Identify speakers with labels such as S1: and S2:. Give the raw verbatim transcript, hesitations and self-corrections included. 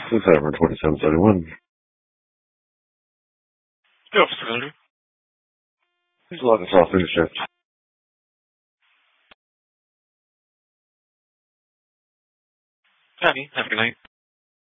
S1: This is Hammer twenty-seven seventy-one.
S2: Yeah, Officer Andrew.
S1: Please log us off through the shift.
S2: Patty, have a good night.